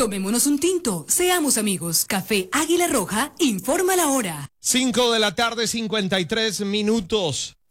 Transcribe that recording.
Tomémonos un tinto, seamos amigos. Café Águila Roja, informa la hora. 5 de la tarde, 53 minutos.